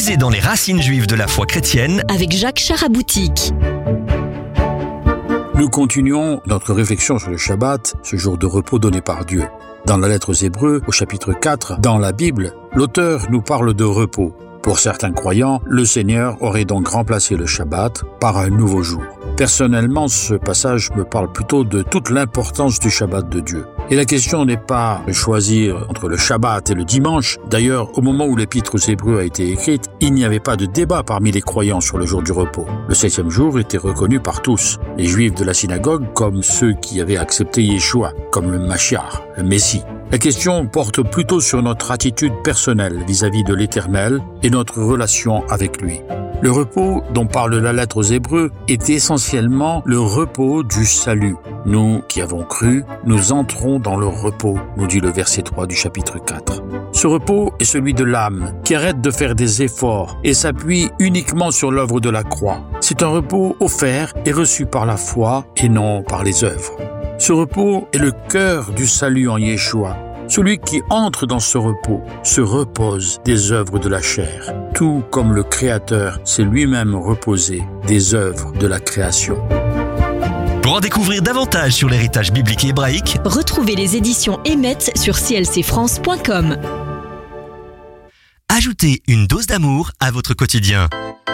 Puisez dans les racines juives de la foi chrétienne avec Jacques Charaboutique. Nous continuons notre réflexion sur le Shabbat, ce jour de repos donné par Dieu. Dans la lettre aux Hébreux, au chapitre 4, dans la Bible, l'auteur nous parle de repos. Pour certains croyants, le Seigneur aurait donc remplacé le Shabbat par un nouveau jour. Personnellement, ce passage me parle plutôt de toute l'importance du Shabbat de Dieu. Et la question n'est pas de choisir entre le Shabbat et le dimanche. D'ailleurs, au moment où l'épître aux Hébreux a été écrite, il n'y avait pas de débat parmi les croyants sur le jour du repos. Le 7e jour était reconnu par tous, les Juifs de la synagogue comme ceux qui avaient accepté Yeshua, comme le Mashiach, le Messie. La question porte plutôt sur notre attitude personnelle vis-à-vis de l'Éternel et notre relation avec lui. Le repos dont parle la lettre aux Hébreux est essentiellement le repos du salut. Nous qui avons cru, nous entrons dans le repos, nous dit le verset 3 du chapitre 4. Ce repos est celui de l'âme, qui arrête de faire des efforts et s'appuie uniquement sur l'œuvre de la croix. C'est un repos offert et reçu par la foi et non par les œuvres. Ce repos est le cœur du salut en Yeshua. Celui qui entre dans ce repos se repose des œuvres de la chair, tout comme le Créateur s'est lui-même reposé des œuvres de la création. Pour en découvrir davantage sur l'héritage biblique hébraïque, retrouvez les éditions Emet sur clcfrance.com. ajoutez une dose d'amour à votre quotidien.